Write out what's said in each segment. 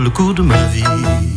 le coup de ma vie.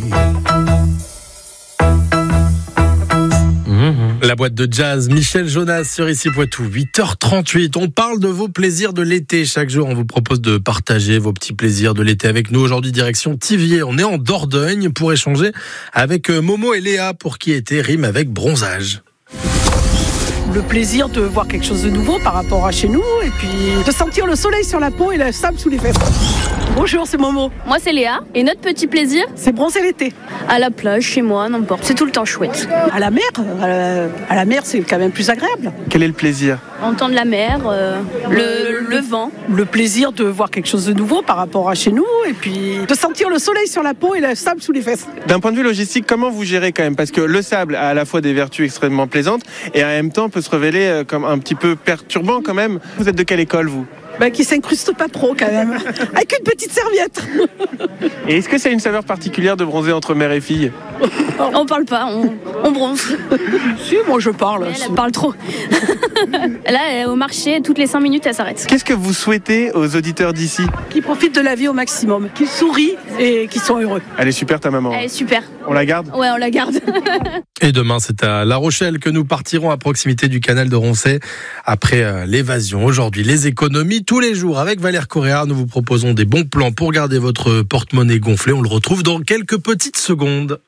La boîte de jazz, Michel Jonas sur Ici Poitou, 8h38. On parle de vos plaisirs de l'été. Chaque jour, on vous propose de partager vos petits plaisirs de l'été avec nous. Aujourd'hui, direction Thiviers. On est en Dordogne pour échanger avec Momo et Léa, pour qui été rime avec bronzage. Le plaisir de voir quelque chose de nouveau par rapport à chez nous et puis de sentir le soleil sur la peau et le sable sous les fesses. Bonjour, c'est Momo. Moi c'est Léa et notre petit plaisir, C'est bronzer l'été. à la plage, chez moi, n'importe, c'est tout le temps chouette. À la mer, c'est quand même plus agréable. Quel est le plaisir ? Entendre la mer, le vent. Le plaisir de voir quelque chose de nouveau par rapport à chez nous et puis de sentir le soleil sur la peau et le sable sous les fesses. D'un point de vue logistique, comment vous gérez quand même ? Parce que le sable a à la fois des vertus extrêmement plaisantes et en même temps peut se révéler comme un petit peu perturbant quand même. Vous êtes de quelle école vous ? Qui s'incruste pas trop quand même. Avec une petite serviette. Et est-ce que c'est une saveur particulière de bronzer entre mère et fille ? On parle pas, on bronze. Si, moi je parle. Elle parle trop. Là, au marché, toutes les 5 minutes, elle s'arrête. Qu'est-ce que vous souhaitez aux auditeurs d'ici ? Qui profitent de la vie au maximum, qui sourient et qui sont heureux. Elle est super ta maman. Elle est super. On la garde ? Ouais, on la garde. Et demain, c'est à La Rochelle que nous partirons, à proximité du canal de Roncey, après l'évasion. Aujourd'hui, les économies tous les jours. Avec Valère Correa, nous vous proposons des bons plans pour garder votre porte-monnaie gonflé. On le retrouve dans quelques petites secondes.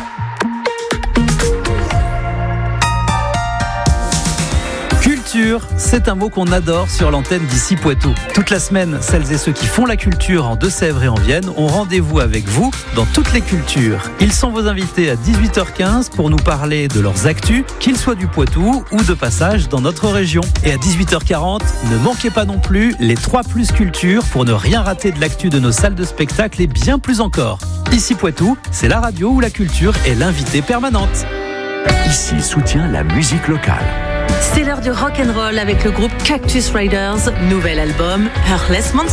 Culture, c'est un mot qu'on adore sur l'antenne d'Ici Poitou. Toute la semaine, celles et ceux qui font la culture en Deux-Sèvres et en Vienne ont rendez-vous avec vous dans toutes les cultures. Ils sont vos invités à 18h15 pour nous parler de leurs actus, qu'ils soient du Poitou ou de passage dans notre région. Et à 18h40, ne manquez pas non plus les 3 plus cultures pour ne rien rater de l'actu de nos salles de spectacle et bien plus encore. Ici Poitou, c'est la radio où la culture est l'invitée permanente. Ici soutient la musique locale. C'est l'heure du rock'n'roll avec le groupe Cactus Riders, nouvel album Heartless Monster.